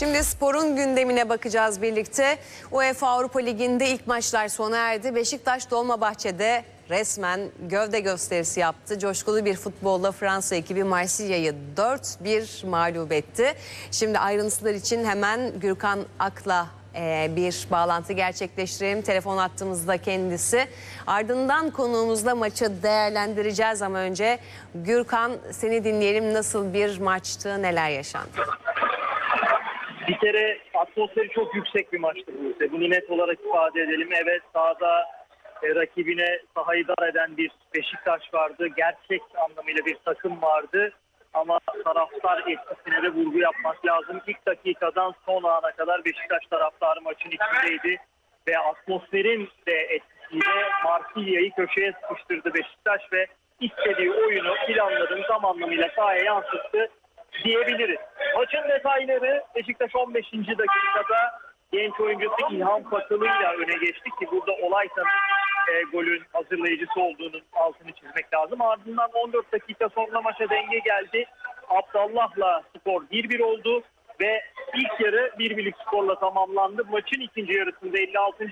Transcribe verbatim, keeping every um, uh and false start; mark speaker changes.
Speaker 1: Şimdi sporun gündemine bakacağız birlikte. UEFA Avrupa Ligi'nde ilk maçlar sona erdi. Beşiktaş Dolmabahçe'de resmen gövde gösterisi yaptı. Coşkulu bir futbolla Fransa ekibi Marsilya'yı dört bir mağlup etti. Şimdi ayrıntılar için hemen Gürkan Ak'la e, bir bağlantı gerçekleştirelim. Telefon attığımızda kendisi. Ardından konuğumuzla maçı değerlendireceğiz ama önce Gürkan, seni dinleyelim. Nasıl bir maçtı, neler yaşandı?
Speaker 2: Bir kere atmosferi çok yüksek bir maçtı bu. Bunu net olarak ifade edelim. Evet, sahada e, rakibine sahayı dar eden bir Beşiktaş vardı. Gerçek anlamıyla bir takım vardı. Ama taraftar etkisine de vurgu yapmak lazım. İlk dakikadan son ana kadar Beşiktaş taraftarı maçın içindeydi. Ve atmosferin de etkisiyle Marsilya'yı köşeye sıkıştırdı Beşiktaş ve istediği oyunu planladığını tam anlamıyla sahaya yansıttı diyebiliriz. Maçın detayları: Beşiktaş on beşinci dakikada genç oyuncusu İlhan Fakılı'yla öne geçti ki burada Olaytan'ın e, golün hazırlayıcısı olduğunun altını çizmek lazım. Ardından on dört dakika sonra maça denge geldi. Abdallah'la skor bir bir oldu ve ilk yarı bir birlik skorla tamamlandı. Maçın ikinci yarısında elli altıncı